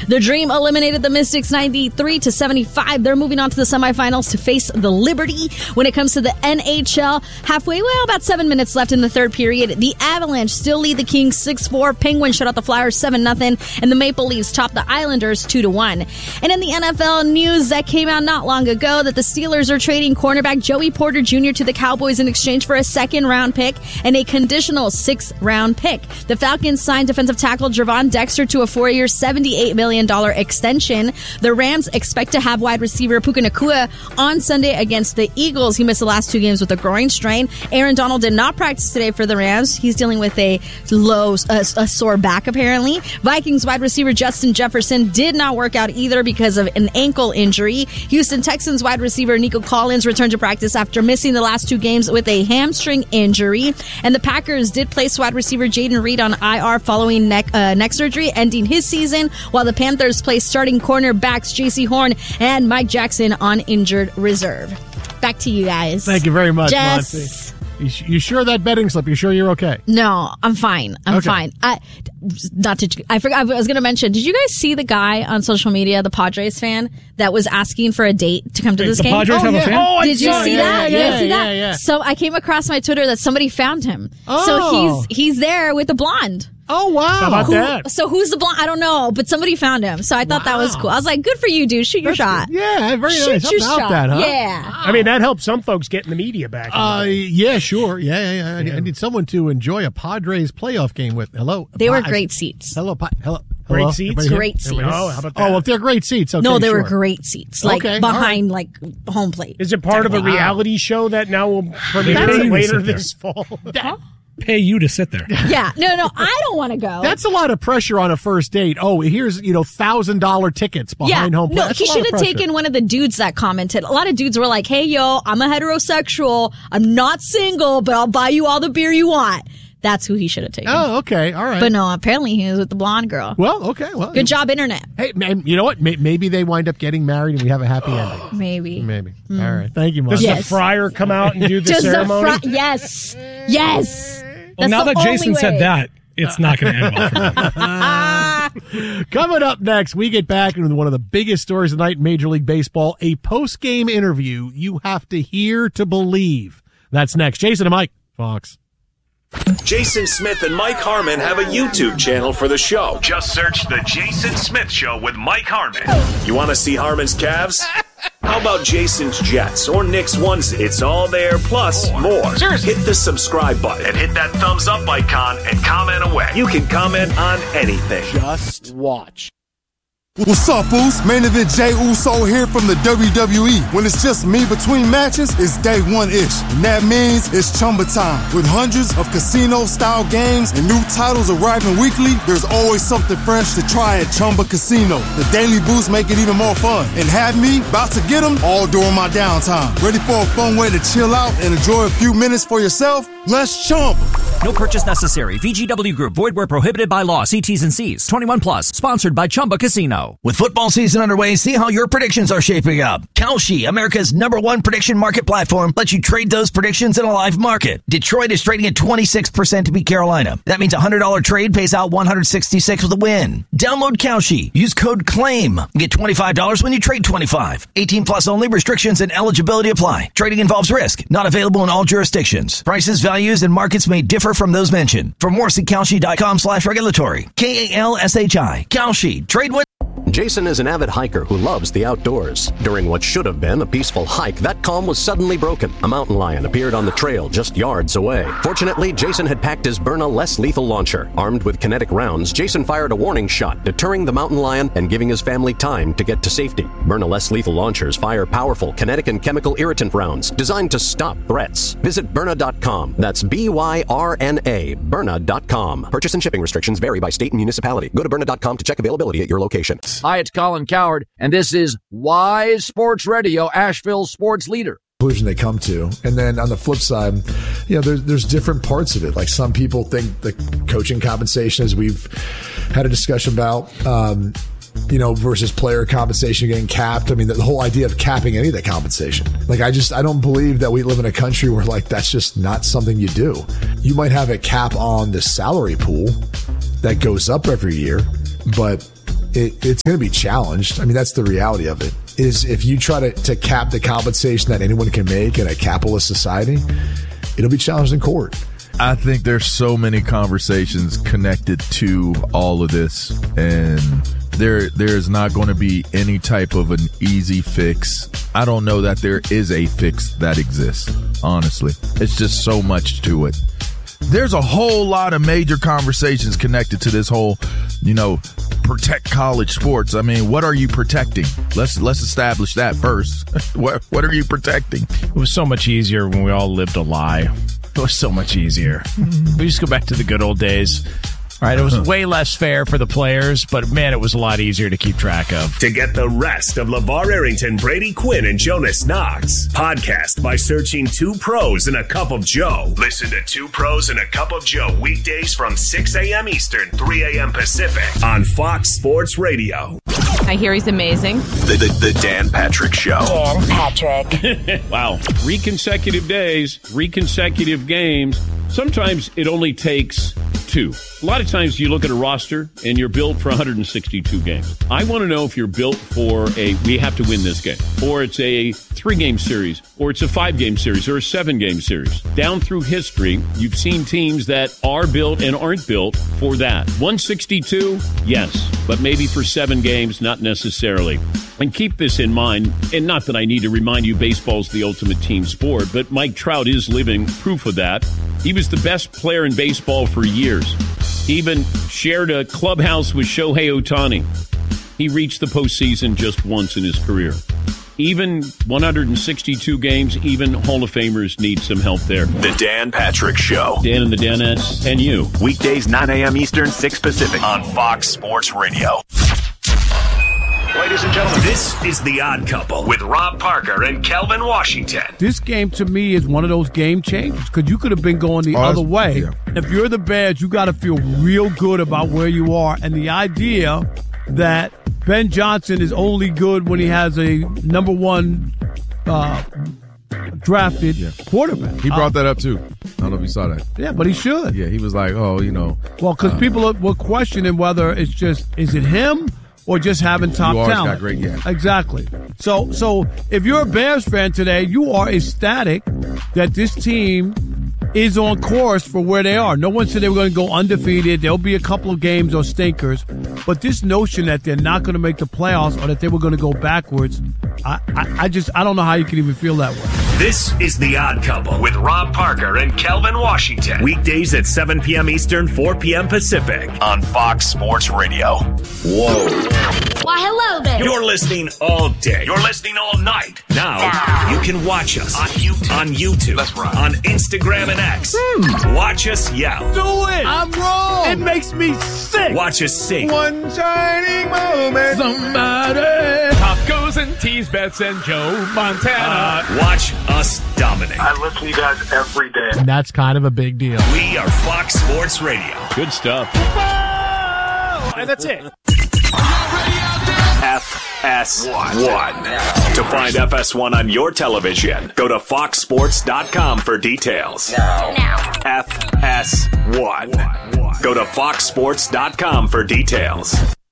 The Dream eliminated the Mystics 93-75. They're moving on to the semifinals to face the Liberty. When it comes to the NHL, about 7 minutes left in the third period. The Avalanche still lead the Kings 6-4. Penguins shut out the Flyers 7-0. And the Maple Leafs top the Islanders 2-1. And in the NFL news that came out not long ago, that the Steelers are trading cornerback Joey Porter Jr. to the Cowboys in exchange for a second-round pick and a conditional 6th-round pick. The Falcons signed defensive tackle Javon Dexter to a 4-year, $78 million extension. The Rams expect to have wide receiver Puka Nacua on Sunday against the Eagles. He missed the last 2 games with a groin strain. Aaron Donald did not practice today for the Rams. He's dealing with a sore back, apparently. Vikings wide receiver Justin Jefferson did not work out either because of an ankle injury. Houston Texans wide receiver Nico Collins returned to practice after missing the last 2 games with a hamstring injury. And the Packers did place wide receiver Jaden Reed on IR following neck surgery, ending his season, while the Panthers placed starting cornerbacks J.C. Horn and Mike Jackson on injured reserve. Back to you guys. Thank you very much, Jess. Monty. You sure that betting slip? You sure you're okay? No, I'm fine. I'm fine. I forgot. I was going to mention. Did you guys see the guy on social media, the Padres fan, that was asking for a date to come to this game? The Padres have a fan? Oh, did you see that? Yeah. So I came across my Twitter that somebody found him. Oh. So he's there with the blonde. Oh, wow. How about that? So who's the blonde? I don't know, but somebody found him. So I thought that was cool. I was like, good for you, dude. Shoot your shot. Yeah, very Shoot nice. your How about shot. that, huh? Yeah. I mean, that helps some folks get in the media back. Yeah, sure. Yeah. I need someone to enjoy a Padres playoff game with. Hello. They were great seats. Hello. Great seats? Great seats. Oh, how about that? Oh, if they're great seats, okay. No, they sure. were great seats. Like behind like home plate. Is it part of a reality show that now will premiere later this fall? Pay you to sit there. Yeah. No, I don't want to go. That's a lot of pressure on a first date. Oh, here's, $1,000 tickets behind home plate. No, That's he a lot should of have pressure. taken one of the dudes that commented. A lot of dudes were like, hey, yo, I'm a heterosexual. I'm not single, but I'll buy you all the beer you want. That's who he should have taken. Oh, okay. All right. But no, apparently he was with the blonde girl. Well, okay. Well, Good job, Internet. Hey, man, you know what? Maybe they wind up getting married and we have a happy ending. Maybe. All right. Thank you, Mark. Does the friar come out and do the ceremony? Yes. Well, now that Jason said that, it's not going to end well for me. Coming up next, we get back into one of the biggest stories of the night in Major League Baseball, a post-game interview you have to hear to believe. That's next. Jason and Mike, Fox. Jason Smith and Mike Harmon have a YouTube channel for the show. Just search The Jason Smith Show with Mike Harmon. You want to see Harmon's Cavs? How about Jason's Jets or Nick's ones? It's all there, plus more. Seriously. Hit the subscribe button And hit that thumbs up icon and comment away. You can comment on anything. Just watch. What's up, Uso? Main event Jey Uso here from the WWE. When it's just me between matches, it's day one-ish. And that means it's Chumba time. With hundreds of casino-style games and new titles arriving weekly, there's always something fresh to try at Chumba Casino. The daily boosts make it even more fun. And have me about to get them all during my downtime. Ready for a fun way to chill out and enjoy a few minutes for yourself? Let's Chumba. No purchase necessary. VGW Group. Void where prohibited by law. See T's and C's. 21 plus. Sponsored by Chumba Casino. With football season underway, see how your predictions are shaping up. Kalshi, America's #1 prediction market platform, lets you trade those predictions in a live market. Detroit is trading at 26% to beat Carolina. That means a $100 trade pays out $166 with a win. Download Kalshi. Use code CLAIM. Get $25 when you trade $25. 18 plus only. Restrictions and eligibility apply. Trading involves risk. Not available in all jurisdictions. Prices, values, and markets may differ from those mentioned. For more, see Kalshi.com/regulatory. KALSHI. Kalshi. Trade with. Jason is an avid hiker who loves the outdoors. During what should have been a peaceful hike, that calm was suddenly broken. A mountain lion appeared on the trail just yards away. Fortunately, Jason had packed his Byrna less lethal launcher. Armed with kinetic rounds, Jason fired a warning shot, deterring the mountain lion and giving his family time to get to safety. Byrna less lethal launchers fire powerful kinetic and chemical irritant rounds designed to stop threats. Visit Byrna.com. That's BYRNA. Byrna.com. Purchase and shipping restrictions vary by state and municipality. Go to Byrna.com to check availability at your location. Hi, it's Colin Cowherd, and this is Wise Sports Radio, Asheville's sports leader. Conclusion they come to. And then on the flip side, there's different parts of it. Like some people think the coaching compensation, as we've had a discussion about, versus player compensation getting capped. I mean, the whole idea of capping any of that compensation. Like, I don't believe that we live in a country where, like, that's just not something you do. You might have a cap on the salary pool that goes up every year, but it's going to be challenged. I mean, that's the reality of it. Is if you try to cap the compensation that anyone can make in a capitalist society, it'll be challenged in court. I think there's so many conversations connected to all of this, and there's not going to be any type of an easy fix. I don't know that there is a fix that exists, honestly. It's just so much to it. There's a whole lot of major conversations connected to this whole, protect college sports. I mean, what are you protecting? Let's establish that first. What are you protecting? It was so much easier when we all lived a lie. It was so much easier. We just go back to the good old days. All right, it was way less fair for the players, but man, it was a lot easier to keep track of. To get the rest of LeVar Arrington, Brady Quinn, and Jonas Knox, podcast by searching 2 Pros and a Cup of Joe. Listen to 2 Pros and a Cup of Joe weekdays from 6 a.m. Eastern, 3 a.m. Pacific on Fox Sports Radio. I hear he's amazing. The Dan Patrick Show. Dan Patrick. Wow. 3 consecutive days, 3 consecutive games. Sometimes it only takes 2. A lot of times you look at a roster and you're built for 162 games. I want to know if you're built for we have to win this game, or it's a 3-game series, or it's a 5-game series, or a 7-game series. Down through history, you've seen teams that are built and aren't built for that. 162, yes, but maybe for 7 games, not necessarily. And keep this in mind, and not that I need to remind you baseball's the ultimate team sport, but Mike Trout is living proof of that. He was the best player in baseball for years. He even shared a clubhouse with Shohei Ohtani. He reached the postseason just once in his career. Even 162 games, even Hall of Famers need some help there. The Dan Patrick Show. Dan and the Danettes and you. Weekdays 9 a.m. Eastern, 6 Pacific on Fox Sports Radio. Ladies and gentlemen, this is The Odd Couple with Rob Parker and Kelvin Washington. This game, to me, is one of those game changers because you could have been going the other way. Yeah. If you're the Bears, you got to feel real good about where you are. And the idea that Ben Johnson is only good when he has a number 1 drafted quarterback. He brought that up, too. I don't know if you saw that. Yeah, but he should. Yeah, he was like, Well, because people were questioning whether it's just, is it him? Or just having top talent. Got great, yeah. Exactly. So if you're a Bears fan today, you are ecstatic that this team is on course for where they are. No one said they were going to go undefeated. There'll be a couple of games or stinkers. But this notion that they're not going to make the playoffs or that they were going to go backwards, I don't know how you can even feel that way. This is The Odd Couple with Rob Parker and Kelvin Washington. Weekdays at 7 p.m. Eastern, 4 p.m. Pacific on Fox Sports Radio. Whoa. Why, hello there. You're listening all day. You're listening all night. Now you can watch us on YouTube. That's right. On Instagram and X. Watch us yell. Do it. I'm wrong. It makes me sick. Watch us sing. One shining moment. Somebody. Tacos and tease bets and Joe Montana. Watch us dominate. I listen to you guys every day. And that's kind of a big deal. We are Fox Sports Radio. Good stuff. And that's it. FS1. To find FS1 on your television, go to foxsports.com for details. Now. FS1. Go to foxsports.com for details.